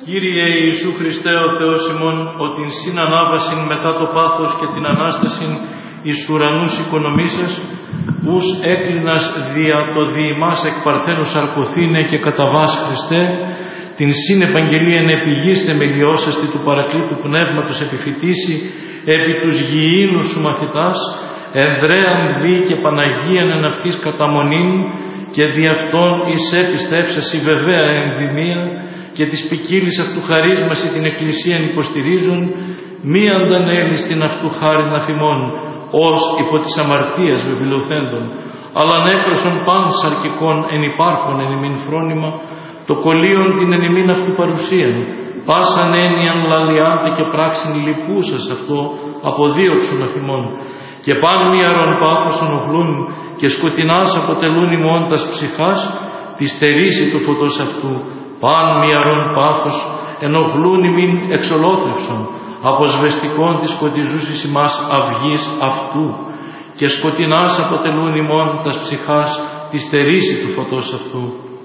Κύριε Ιησού Χριστέ ο Θεός ημών, ότι συν ανάβασιν μετά το πάθος και την Ανάστασιν εις ουρανούς οικονομήσας, ους έκλεινας δια το διημάς εκ παρθένου σαρκωθήνε και κατά βάς Χριστέ, την συν Ευαγγελίαν επιγής θεμελιώσαστη του Παρακλήτου Πνεύματος επιφυτίσει, επί τους γηίνους σου μαθητάς, ενδρέαν δι και Παναγίαν εν αυτής καταμονήν, και δι' αυτόν εις επιστέψασι βεβαία ενδυμία, και της ποικίλης αυτού χαρίσμαση την Εκκλησίαν υποστηρίζουν, μη αντανέλης την αυτού χάριν αφημών, ως υπό της αμαρτίας βεβηλωθέντων, αλλά νέκρωσον παν σαρκικών εν υπάρχον εν ημίν φρόνημα, το κολλίον την εν ημίν αυτού παρουσίαν, πάσαν έννοιαν λαλιάντε και πράξιν λυπούσας αυτό αποδίωξον αφημών, και παν μιαρον πάθος ονοχλούν, και σκοτεινάς αποτελούν ημών τας ψυχάς, τη στερήσει του φωτός αυτού, παν μιαρον πάθος ενοχλούν ημίν εξολόθρευσον, αποσβεστικών της σκοτιζούσης ημάς αυγής αυτού, και σκοτεινάς αποτελούν ημών τας ψυχάς, τη στερήσει του φωτός αυτού.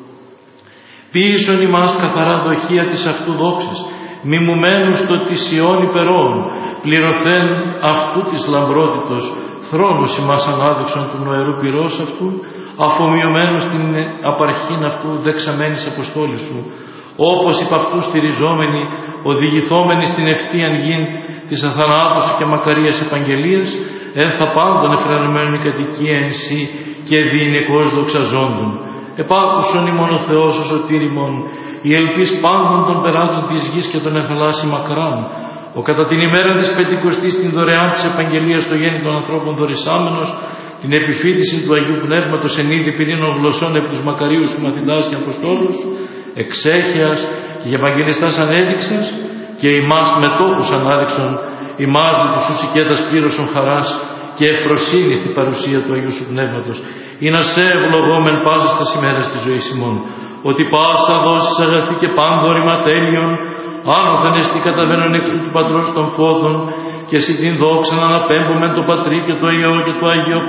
Ποιήσον ημάς καθαρά δοχεία της αυτού δόξης, μιμουμένους το της Ιών υπερών, πληρωθέν αυτού της λαμπρότητος, θρόνους ημάς ανάδειξον του νοερού πυρός αυτού, αφομοιωμένους την απαρχήν αυτού δεξαμένης αποστόλης σου, όπως υπ' αυτού στηριζόμενοι, οδηγηθόμενοι στην ευθείαν γην της αθανάτου και μακαρίας επαγγελίας, εν θα πάντων εφρενωμένων η κατοικία εν σύ και διηνεκώς δοξαζόντων. Επάκουσον ημών ο Θεός ο σωτήριμον, η ελπίς πάντων των περάτων της γης και των εθαλάσσι μακράν, ο κατά την ημέρα της Πεντηκοστής την δωρεάν της επαγγελίας στο γέννη των ανθρώπων δωρησάμενος, την επιφύτηση του Αγίου Πνεύματος εν είδη πυρήνων γλωσσών επί τους μακαρίους σου μαθητάς και αποστόλους, εξέχειας και ευαγγελιστάς ανέδειξας, και ημάς μετόχους ανάδειξον, ημάς με τους ουσικέτας πλήρωσον χαράς και ευφροσύνη στην παρουσία του Αγίου σου Πνεύματος, ή να σε ευλογόμεν πάσας τας ημέρας της ζωής ημών, ότι πάσα δώσεις αγαθή και πάνδωρημα τέλειον, άνωθεν εστί καταβαίνον έξω του Πατρός των φώτων, και εσύ την δόξα να αναπέμπομεν το Πατρί και το Υιό και το Αγίο